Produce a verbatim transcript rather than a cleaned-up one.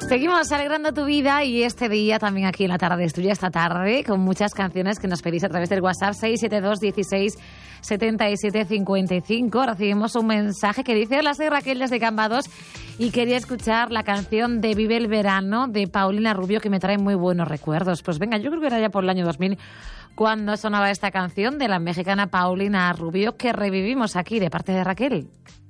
Seguimos alegrando tu vida y este día también aquí en La Tarde es Tuya, esta tarde, con muchas canciones que nos pedís a través del WhatsApp seis siete dos, dieciséis, setenta y siete, cincuenta y cinco. Recibimos un mensaje que dice: hola, soy Raquel desde Cambados y quería escuchar la canción de Vive el Verano de Paulina Rubio, que me trae muy buenos recuerdos. Pues venga, yo creo que era ya por el año dos mil cuando sonaba esta canción de la mexicana Paulina Rubio, que revivimos aquí de parte de Raquel.